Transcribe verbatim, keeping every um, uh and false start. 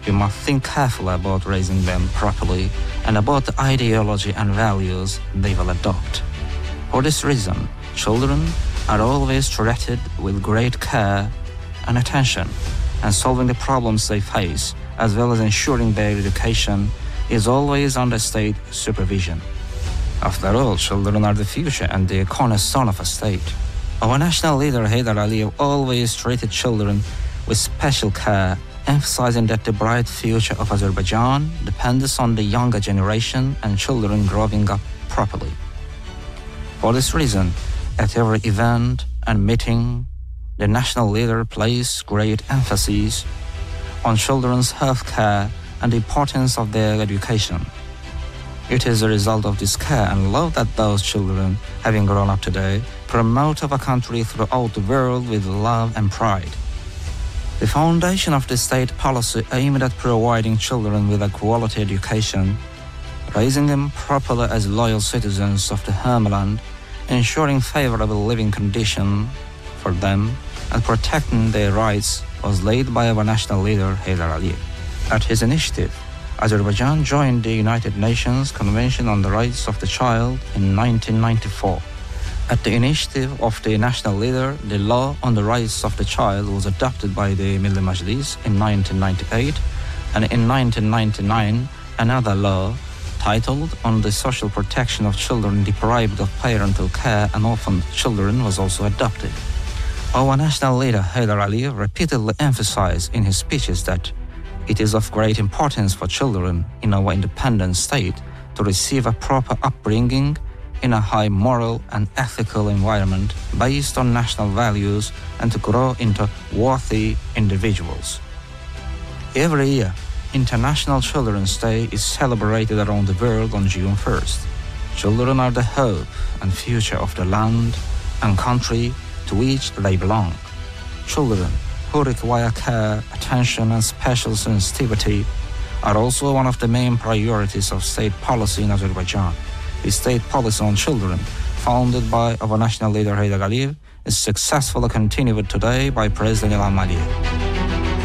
we must think carefully about raising them properly and about the ideology and values they will adopt. For this reason, children are always treated with great care and attention, and solving the problems they face, as well as ensuring their education, is always under state supervision. After all, children are the future and the cornerstone of a state. Our national leader Haydar Aliyev always treated children with special care, emphasizing that the bright future of Azerbaijan depends on the younger generation and children growing up properly. For this reason, at every event and meeting, the national leader placed great emphasis on children's health care and the importance of their education. It is a result of this care and love that those children, having grown up today, promote our country throughout the world with love and pride. The foundation of the state policy aimed at providing children with a quality education, raising them properly as loyal citizens of the homeland, ensuring favorable living conditions for them, and protecting their rights was laid by our national leader Haydar Aliyev. At his initiative, Azerbaijan joined the United Nations Convention on the Rights of the Child in nineteen ninety-four. At the initiative of the national leader, the law on the rights of the child was adopted by the Milli Majlis in nineteen ninety-eight, and in nineteen ninety-nine, another law titled On the Social Protection of Children Deprived of Parental Care and Orphaned Children was also adopted. Our national leader Haydar Aliyev repeatedly emphasized in his speeches that it is of great importance for children in our independent state to receive a proper upbringing in a high moral and ethical environment based on national values and to grow into worthy individuals. Every year, International Children's Day is celebrated around the world on June first. Children are the hope and future of the land and country to which they belong. Children who require care, attention, and special sensitivity are also one of the main priorities of state policy in Azerbaijan. The state policy on children, founded by our national leader Haydar Aliyev, is successfully continued today by President Ilham Aliyev.